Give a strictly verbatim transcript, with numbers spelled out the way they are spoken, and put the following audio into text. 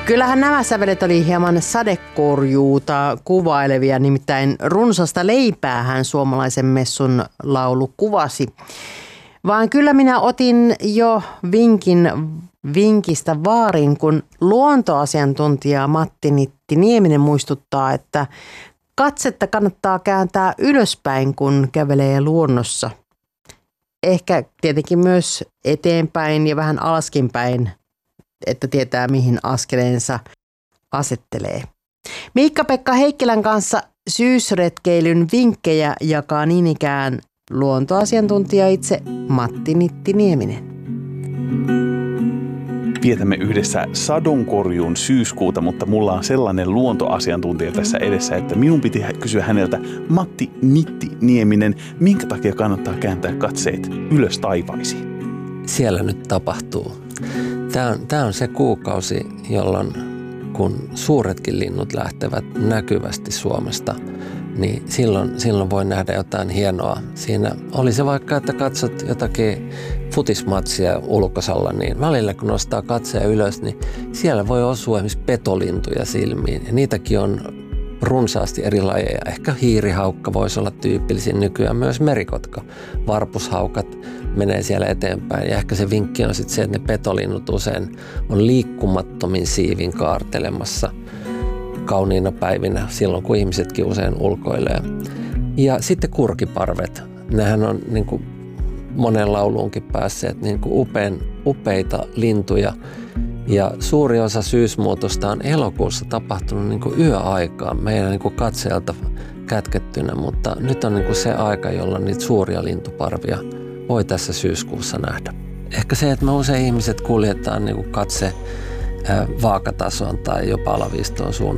Kyllähän nämä sävelet oli hieman sadekorjuuta kuvailevia, nimittäin runsasta leipäähän suomalaisen messun laulu kuvasi. Vaan kyllä minä otin jo vinkin vinkistä vaarin, kun luontoasiantuntija Matti Nitti Nieminen muistuttaa, että katsetta kannattaa kääntää ylöspäin, kun kävelee luonnossa. Ehkä tietenkin myös eteenpäin ja vähän alaskin päin, että tietää mihin askeleensa asettelee. Miikka-Pekka Heikkilän kanssa syysretkeilyn vinkkejä jakaa niin ikään luontoasiantuntija itse Matti Nitti Nieminen. Vietämme yhdessä sadonkorjuun syyskuuta, mutta mulla on sellainen luontoasiantuntija tässä edessä, että minun piti kysyä häneltä, Matti Nitti Nieminen, minkä takia kannattaa kääntää katseet ylös taivaisiin? Siellä nyt tapahtuu. Tämä on, tämä on se kuukausi, jolloin kun suuretkin linnut lähtevät näkyvästi Suomesta, niin silloin, silloin voi nähdä jotain hienoa. Siinä oli se vaikka, että katsot jotakin futismatsia ulkosalla, niin välillä kun nostaa katseen ylös, niin siellä voi osua esimerkiksi petolintuja silmiin. Ja niitäkin on runsaasti eri lajeja. Ehkä hiirihaukka voisi olla tyypillisin, nykyään myös merikotka. Varpushaukat menee siellä eteenpäin. Ja ehkä se vinkki on sitten se, että ne petolinnut usein on liikkumattomin siivin kaartelemassa kauniina päivinä, silloin kun ihmisetkin usein ulkoilee. Ja sitten kurkiparvet. Nehän on niin kuin monen lauluunkin päässeet niin kuin upean, upeita lintuja. Ja suuri osa syysmuutosta on elokuussa tapahtunut niin kuin yöaikaan meidän niin kuin katseelta kätkettynä, mutta nyt on niin kuin se aika, jolloin niitä suuria lintuparvia voi tässä syyskuussa nähdä. Ehkä se, että me usein ihmiset kuljetaan niin kuin katse vaakatason tai jopa alaviistoon suunnassa.